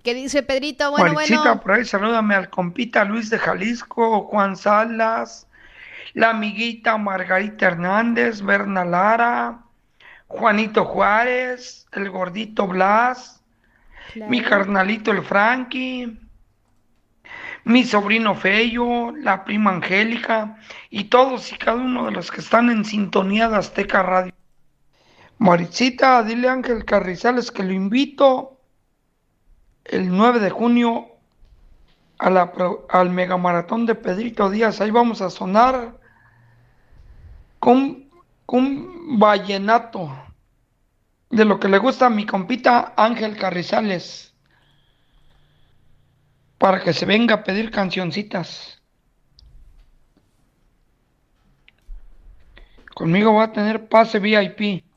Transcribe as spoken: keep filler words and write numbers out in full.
¿Qué dice Pedrito? Bueno, Marichita, bueno. por ahí salúdame al compita Luis de Jalisco, Juan Salas, la amiguita Margarita Hernández, Berna Lara, Juanito Juárez, el gordito Blas, mi Claro. carnalito el Frankie, mi sobrino Feyo, la prima Angélica y todos y cada uno de los que están en sintonía de Azteca Radio. Marichita, dile a Ángel Carrizales que lo invito el nueve de junio a la, pro- al megamaratón de Pedrito Díaz. Ahí vamos a sonar con, con vallenato de lo que le gusta a mi compita Ángel Carrizales para que se venga a pedir cancioncitas. Conmigo va a tener pase V I P.